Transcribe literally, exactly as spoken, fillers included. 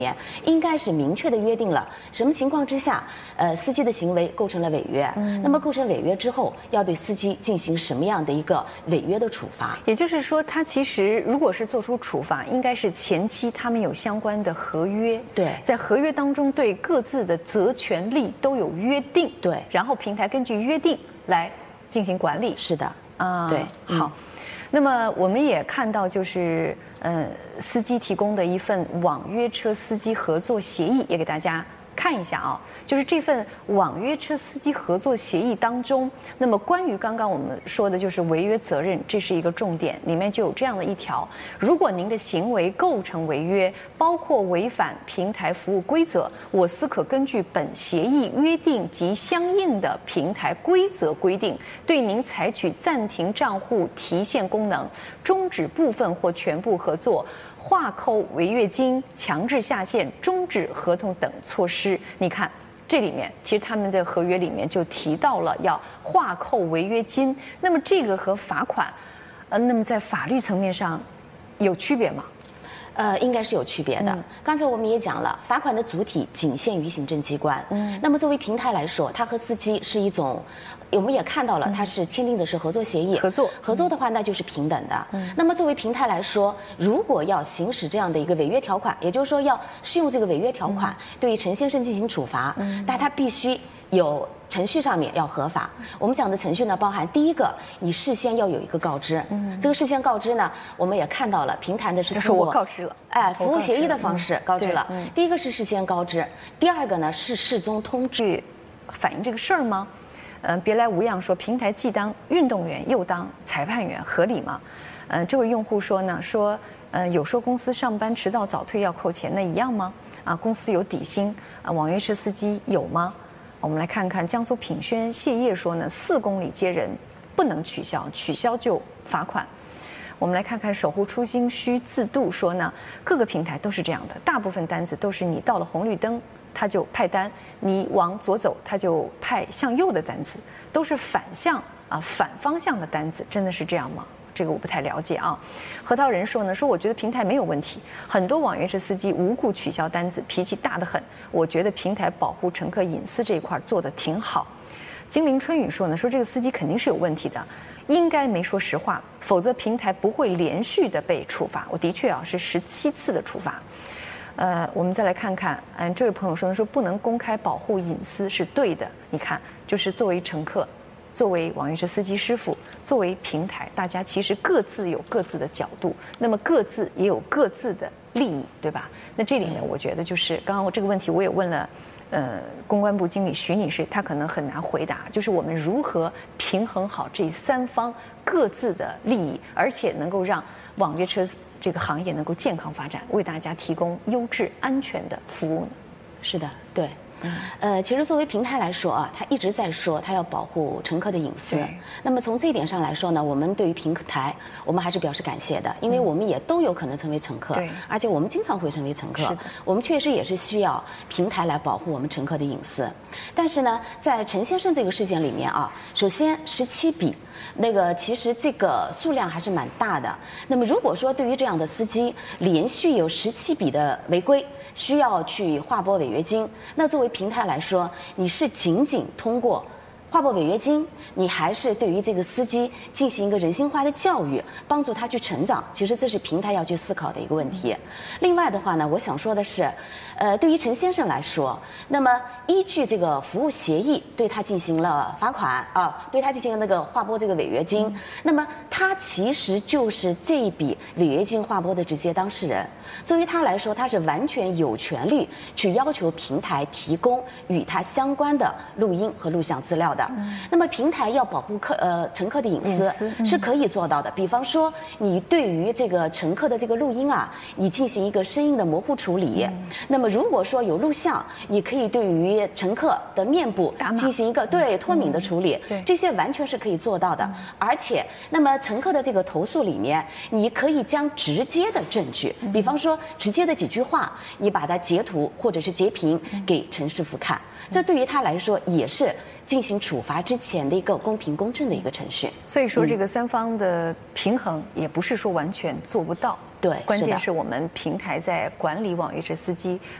应该是明确的约定了什么情况之下，呃，司机的行为构成了违约。嗯，那么构成违约之后，要对司机进行什么样的一个违约的处罚？ 也就是说，他其实如果是做出处罚，应该是前期他们有相关的合约， 对， 在合约当中对各自的责权利都有约定， 对， 然后平台根据约定来进行管理。 是的， 啊， 对， 好。嗯，那么我们也看到，就是呃，司机提供的一份网约车司机合作协议，也给大家看一下啊。就是这份网约车司机合作协议当中，那么关于刚刚我们说的就是违约责任，这是一个重点，里面就有这样的一条：如果您的行为构成违约，包括违反平台服务规则，我司可根据本协议约定及相应的平台规则规定，对您采取暂停账户提现功能、终止部分或全部合作、划扣违约金、强制下线、终止合同等措施。你看，这里面其实他们的合约里面就提到了要划扣违约金。那么这个和罚款，呃，那么在法律层面上有区别吗？ 呃，应该是有区别的。嗯、刚才我们也讲了，罚款的主体仅限于行政机关。嗯，那么作为平台来说，它和司机是一种，我们也看到了，它是签订的是合作协议。 合作， 合作的话，那就是平等的。嗯，那么作为平台来说，如果要行使这样的一个违约条款，也就是说要适用这个违约条款，嗯、对于陈先生进行处罚，嗯，那他必须有程序上面要合法。我们讲的程序呢，包含第一个，你事先要有一个告知。嗯，这个事先告知呢，我们也看到了，平台的是通过我告知了， 哎，服务协议的方式告知了。嗯，第一个是事先告知，第二个呢是事中通知。 反映这个事儿吗？嗯、呃，别来无恙说平台既当运动员又当裁判员，合理吗？嗯、呃，这位用户说呢，说呃有说公司上班迟到早退要扣钱，那一样吗？啊，公司有底薪啊，网约车司机有吗？我们来看看江苏品轩谢烨说呢，四公里接人不能取消，取消就罚款。我们来看看守护初心需自度说呢，各个平台都是这样的，大部分单子都是你到了红绿灯他就派单，你往左走他就派向右的单子，都是反向啊反方向的单子，真的是这样吗？这个我不太了解啊。核桃人说呢，说我觉得平台没有问题，很多网约车司机无故取消单子，脾气大得很。我觉得平台保护乘客隐私这一块做得挺好。精灵春雨说呢，说这个司机肯定是有问题的，应该没说实话，否则平台不会连续的被处罚。我的确啊是十七次的处罚。呃，我们再来看看，嗯，这位朋友说呢，说不能公开保护隐私是对的。你看，就是作为乘客，作为网约车司机师傅，作为平台，大家其实各自有各自的角度，那么各自也有各自的利益，对吧？那这里面我觉得就是刚刚我这个问题我也问了，呃，公关部经理徐女士，她可能很难回答，就是我们如何平衡好这三方各自的利益，而且能够让网约车这个行业能够健康发展，为大家提供优质安全的服务呢？ 是的，对。呃，其实作为平台来说啊，他一直在说他要保护乘客的隐私。那么从这一点上来说呢，我们对于平台，我们还是表示感谢的，因为我们也都有可能成为乘客，而且我们经常会成为乘客。我们确实也是需要平台来保护我们乘客的隐私。但是呢，在陈先生这个事件里面啊，首先十七笔，那个其实这个数量还是蛮大的。那么如果说对于这样的司机连续有十七笔的违规，需要去划拨违约金，那作为平台来说，你是仅仅通过划拨违约金，你还是对于这个司机进行一个人性化的教育，帮助他去成长？其实这是平台要去思考的一个问题。另外的话呢，我想说的是，呃，对于陈先生来说，那么依据这个服务协议对他进行了罚款啊，对他进行了那个划拨这个违约金，嗯、那么他其实就是这一笔违约金划拨的直接当事人。作为他来说，他是完全有权利去要求平台提供与他相关的录音和录像资料的。嗯、那么平台要保护客呃乘客的隐私，隐私、嗯、是可以做到的。比方说，你对于这个乘客的这个录音啊，你进行一个声音的模糊处理。嗯、那么如果说有录像，你可以对于乘客的面部进行一个对脱敏的处理。嗯、对，这些完全是可以做到的。嗯、而且，那么乘客的这个投诉里面，你可以将直接的证据，嗯、比方说直接的几句话，你把它截图或者是截屏给陈师傅看，这对于他来说也是进行处罚之前的一个公平公正的一个程序。 所以说，这个三方的平衡也不是说完全做不到。 对， 关键是我们平台在管理网约车司机